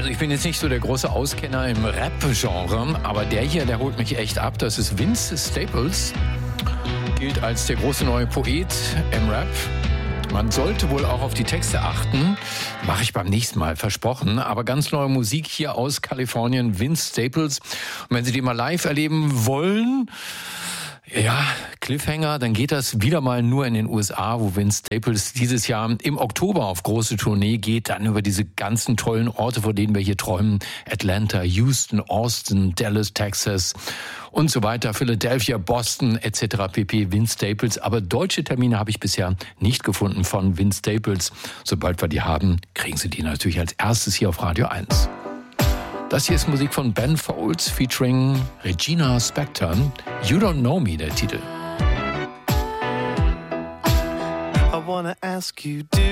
Also ich bin jetzt nicht so der große Auskenner im Rap-Genre, aber der hier, der holt mich echt ab. Das ist Vince Staples, gilt als der große neue Poet im Rap. Man sollte wohl auch auf die Texte achten. Mache ich beim nächsten Mal, versprochen. Aber ganz neue Musik hier aus Kalifornien, Vince Staples. Und wenn Sie die mal live erleben wollen, ja, Cliffhanger, dann geht das wieder mal nur in den USA, wo Vince Staples dieses Jahr im Oktober auf große Tournee geht, dann über diese ganzen tollen Orte, vor denen wir hier träumen. Atlanta, Houston, Austin, Dallas, Texas und so weiter, Philadelphia, Boston etc. pp. Vince Staples. Aber deutsche Termine habe ich bisher nicht gefunden von Vince Staples. Sobald wir die haben, kriegen Sie die natürlich als erstes hier auf Radio 1. Das hier ist Musik von Ben Folds featuring Regina Spektor. You Don't Know Me, der Titel. I wanna ask you, do